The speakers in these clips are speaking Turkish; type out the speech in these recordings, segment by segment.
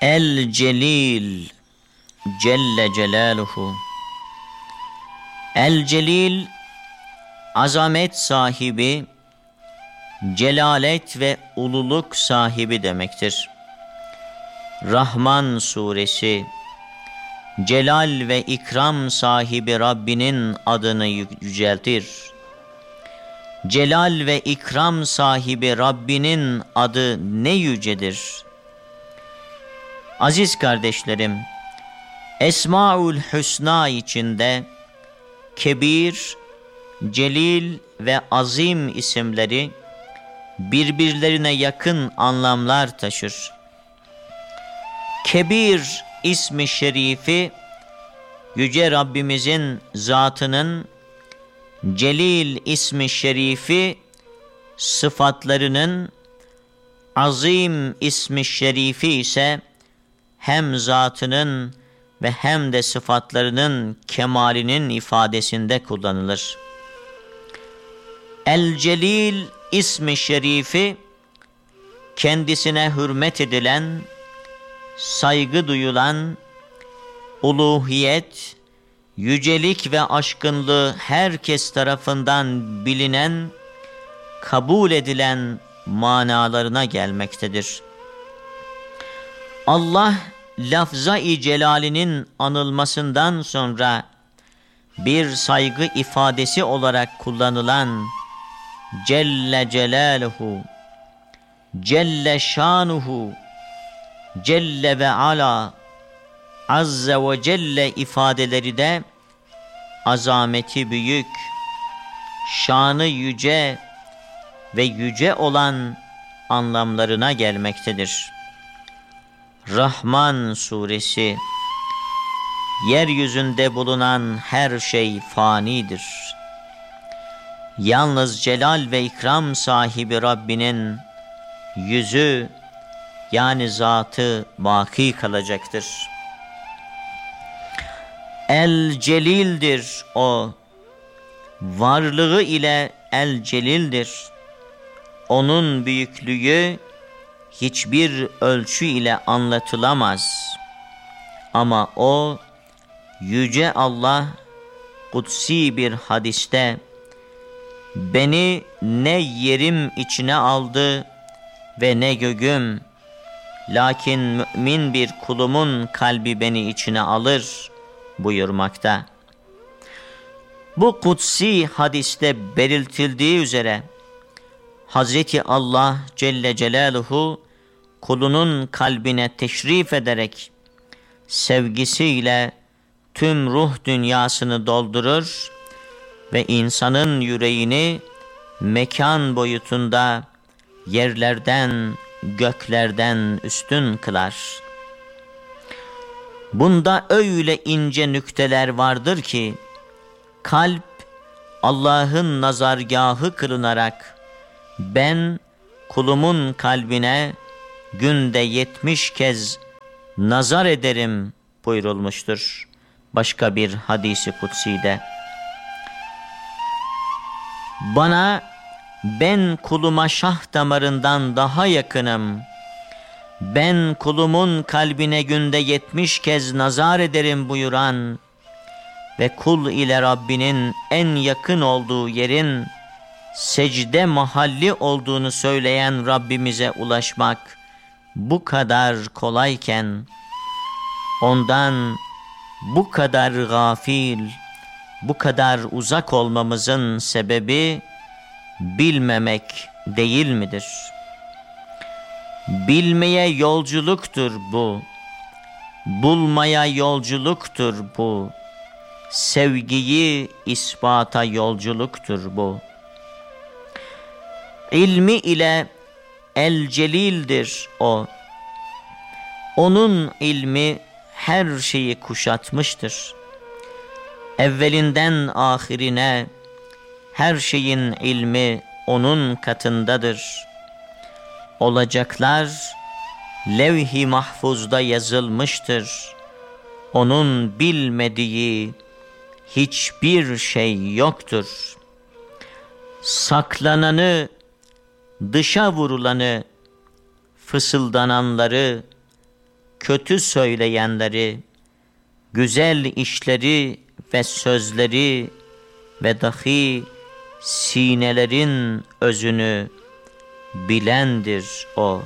El Celil Celle Celaluhu. El Celil, azamet sahibi, celalet ve ululuk sahibi demektir. Rahman suresi, celal ve ikram sahibi Rabbinin adını yüceltir. Celal ve ikram sahibi Rabbinin adı ne yücedir. Aziz kardeşlerim, Esmaül Hüsna içinde Kebir, Celil ve Azim isimleri birbirlerine yakın anlamlar taşır. Kebir ismi şerifi Yüce Rabbimizin zatının, Celil ismi şerifi sıfatlarının, Azim ismi şerifi ise hem zatının ve hem de sıfatlarının kemalinin ifadesinde kullanılır. El Celil ismi şerifi kendisine hürmet edilen, saygı duyulan, uluhiyet, yücelik ve aşkınlığı herkes tarafından bilinen, kabul edilen manalarına gelmektedir. Allah, lafza-i celalinin anılmasından sonra bir saygı ifadesi olarak kullanılan Celle Celaluhu, Celle Şanuhu, Celle ve Ala, Azze ve Celle ifadeleri de azameti büyük, şanı yüce ve yüce olan anlamlarına gelmektedir. Rahman suresi, yeryüzünde bulunan her şey fanidir. Yalnız celal ve ikram sahibi Rabbinin yüzü, yani zatı baki kalacaktır. El Celil'dir o, varlığı ile El Celil'dir. Onun büyüklüğü hiçbir ölçü ile anlatılamaz. Ama o, Yüce Allah, kutsi bir hadiste, beni ne yerim içine aldı ve ne göğüm, lakin mümin bir kulumun kalbi beni içine alır buyurmakta. Bu kutsi hadiste belirtildiği üzere, Hazreti Allah Celle Celaluhu kulunun kalbine teşrif ederek sevgisiyle tüm ruh dünyasını doldurur ve insanın yüreğini mekan boyutunda yerlerden, göklerden üstün kılar. Bunda öyle ince nükteler vardır ki, kalp Allah'ın nazargahı kılınarak, ben kulumun kalbine günde 70 kez nazar ederim buyurulmuştur başka bir hadisi kutsi'de. Bana, ben kuluma şah damarından daha yakınım, ben kulumun kalbine günde 70 kez nazar ederim buyuran ve kul ile Rabbinin en yakın olduğu yerin secde mahalli olduğunu söyleyen Rabbimize ulaşmak bu kadar kolayken, ondan bu kadar gafil, bu kadar uzak olmamızın sebebi bilmemek değil midir? Bilmeye yolculuktur bu, bulmaya yolculuktur bu, sevgiyi ispata yolculuktur bu. İlmi ile El Celil'dir o. Onun ilmi her şeyi kuşatmıştır. Evvelinden ahirine her şeyin ilmi onun katındadır. Olacaklar levh-i mahfuzda yazılmıştır. Onun bilmediği hiçbir şey yoktur. Saklananı, dışa vurulanı, fısıldananları, kötü söyleyenleri, güzel işleri ve sözleri ve dahi sinelerin özünü bilendir o.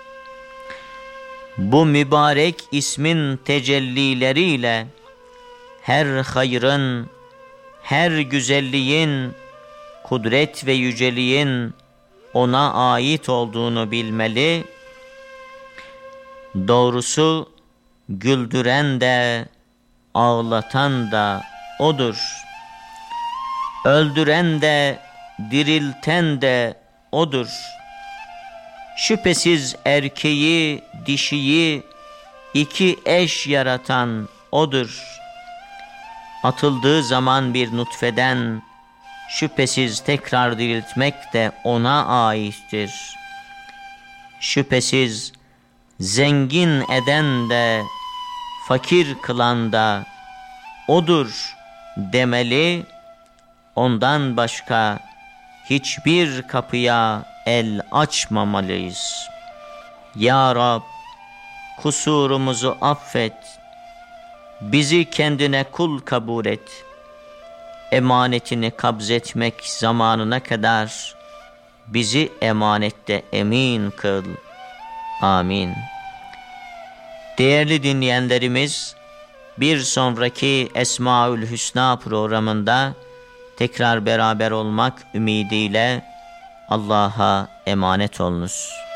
Bu mübarek ismin tecellileriyle her hayrın, her güzelliğin, kudret ve yüceliğin ona ait olduğunu bilmeli. Doğrusu güldüren de ağlatan da odur. Öldüren de dirilten de odur. Şüphesiz erkeği, dişiyi iki eş yaratan odur. Atıldığı zaman bir nutfeden şüphesiz tekrar diriltmek de ona aittir. Şüphesiz zengin eden de fakir kılan da odur demeli, ondan başka hiçbir kapıya el açmamalıyız. Ya Rab, kusurumuzu affet, bizi kendine kul kabul et. Emanetini kabzetmek zamanına kadar bizi emanette emin kıl. Amin. Değerli dinleyenlerimiz, bir sonraki Esmaül Hüsna programında tekrar beraber olmak ümidiyle Allah'a emanet olunuz.